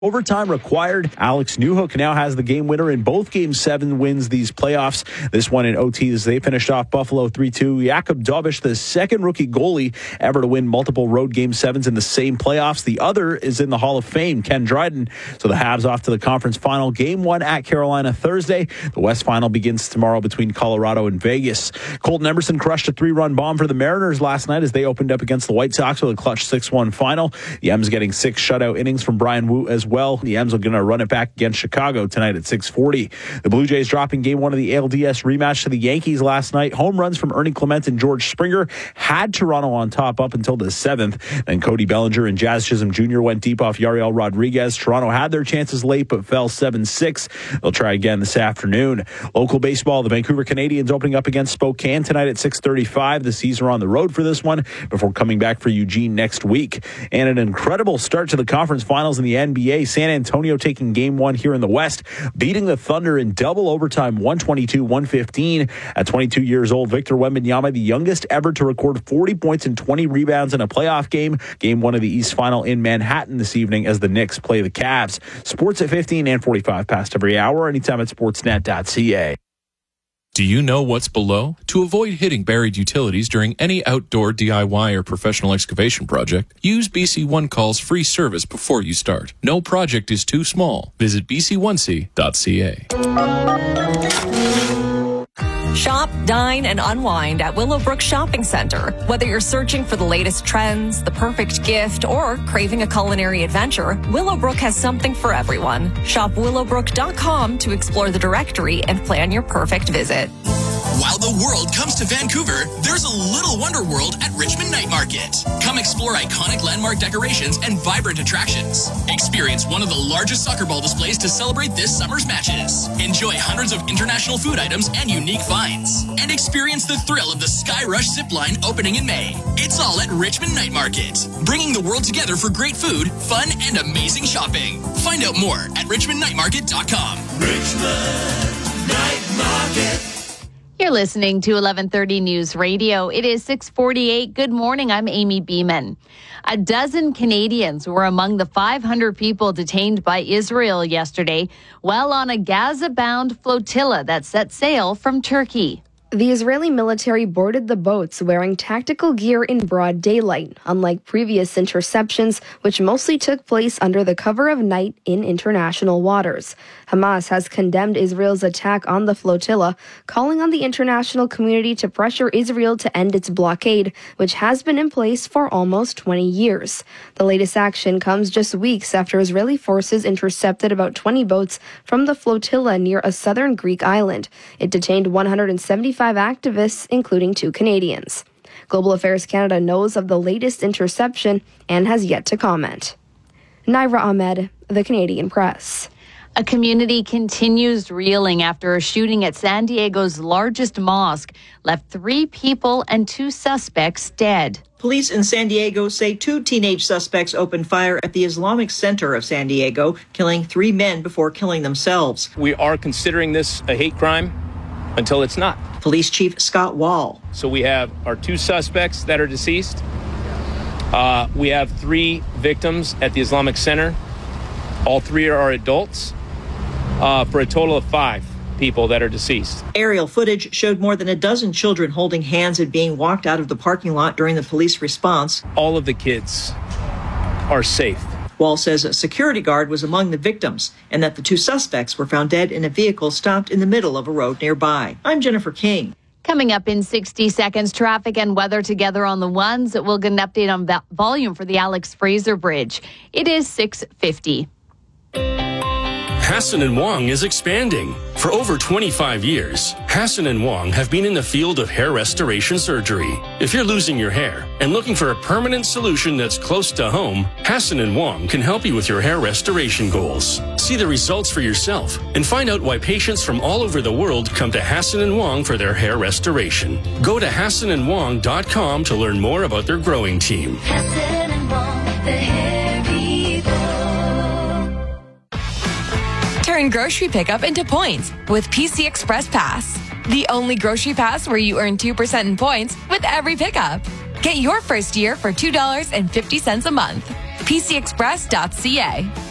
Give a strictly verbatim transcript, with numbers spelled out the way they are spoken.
Overtime required. Alex Newhook now has the game winner in both Game seven wins these playoffs. This one in O T as they finished off Buffalo three two. Jakub Dobish, the second rookie goalie ever to win multiple road Game sevens in the same playoffs. The other is in the Hall of Fame, Ken Dryden. So the Habs off to the conference final. Game one at Carolina Thursday. The West final begins tomorrow between Colorado and Vegas. Colton Emerson crushed a three-run bomb for the Mariners last night as they opened up against the White Sox with a clutch six one final. The M's getting six shutout innings from Brian Wu as well. Well, the M's are going to run it back against Chicago tonight at six forty. The Blue Jays dropping game one of the A L D S rematch to the Yankees last night. Home runs from Ernie Clement and George Springer had Toronto on top up until the seventh. Then Cody Bellinger and Jazz Chisholm Junior went deep off Yariel Rodriguez. Toronto had their chances late but fell seven six. They'll try again this afternoon. Local baseball, the Vancouver Canadians opening up against Spokane tonight at six thirty-five. The Seas are on the road for this one before coming back for Eugene next week. And an incredible start to the conference finals in the N B A. San Antonio taking game one here in the West, beating the Thunder in double overtime, one twenty-two one fifteen. At twenty-two years old, Victor Wembanyama, the youngest ever to record forty points and twenty rebounds in a playoff game. Game one of the East Final in Manhattan this evening as the Knicks play the Cavs. Sports at fifteen and forty-five past every hour, anytime at sportsnet dot c a. Do you know what's below? To avoid hitting buried utilities during any outdoor D I Y or professional excavation project, use B C One Call's free service before you start. No project is too small. Visit b c one c dot c a. Shop, dine, and unwind at Willowbrook Shopping Center. Whether you're searching for the latest trends, the perfect gift, or craving a culinary adventure, Willowbrook has something for everyone. Shop willowbrook dot com to explore the directory and plan your perfect visit. While the world comes to Vancouver, there's a little wonder world at Richmond Night Market. Come explore iconic landmark decorations and vibrant attractions. Experience one of the largest soccer ball displays to celebrate this summer's matches. Enjoy hundreds of international food items and unique finds. And experience the thrill of the Sky Rush zipline opening in May. It's all at Richmond Night Market, bringing the world together for great food, fun, and amazing shopping. Find out more at richmond night market dot com. Richmond Night Market. You're listening to eleven thirty News Radio. It is six forty-eight. Good morning. I'm Amy Beeman. A dozen Canadians were among the five hundred people detained by Israel yesterday while on a Gaza-bound flotilla that set sail from Turkey. The Israeli military boarded the boats wearing tactical gear in broad daylight, unlike previous interceptions, which mostly took place under the cover of night in international waters. Hamas has condemned Israel's attack on the flotilla, calling on the international community to pressure Israel to end its blockade, which has been in place for almost twenty years. The latest action comes just weeks after Israeli forces intercepted about twenty boats from the flotilla near a southern Greek island. It detained one hundred seventy-five activists, including two Canadians. Global Affairs Canada knows of the latest interception and has yet to comment. Naira Ahmed, The Canadian Press. A community continues reeling after a shooting at San Diego's largest mosque left three people and two suspects dead. Police in San Diego say two teenage suspects opened fire at the Islamic Center of San Diego, killing three men before killing themselves. We are considering this a hate crime until it's not. Police Chief Scott Wall. So we have our two suspects that are deceased. Uh, we have three victims at the Islamic Center. All three are adults, uh, for a total of five people that are deceased. Aerial footage showed more than a dozen children holding hands and being walked out of the parking lot during the police response. All of the kids are safe. Wall says a security guard was among the victims and that the two suspects were found dead in a vehicle stopped in the middle of a road nearby. I'm Jennifer King. Coming up in sixty seconds, traffic and weather together on the ones. We'll get an update on vo- volume for the Alex Fraser Bridge. It is six fifty. Hassan and Wong is expanding. For over twenty-five years, Hassan and Wong have been in the field of hair restoration surgery. If you're losing your hair and looking for a permanent solution that's close to home, Hassan and Wong can help you with your hair restoration goals. See the results for yourself and find out why patients from all over the world come to Hassan and Wong for their hair restoration. Go to hassan and wong dot com to learn more about their growing team. Hassan and Wong, the hair people. Turn grocery pickup into points with P C Express Pass. The only grocery pass where you earn two percent in points with every pickup. Get your first year for two dollars and fifty cents a month. p c express dot c a.